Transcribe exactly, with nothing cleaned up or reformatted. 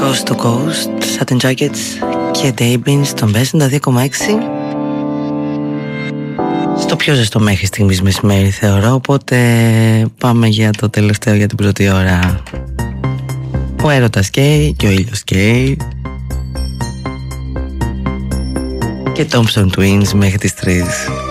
Coast to Coast, Satin Jackets και Daybin στον Μπέσεντα δύο κόμμα έξι. Στο πιο ζεστό μέχρι στιγμής μεσημέρι θεωρώ, οπότε πάμε για το τελευταίο για την πρώτη ώρα. Ο έρωτας καίει και ο ήλιος καίει. Και Thompson Twins μέχρι τις τρεις.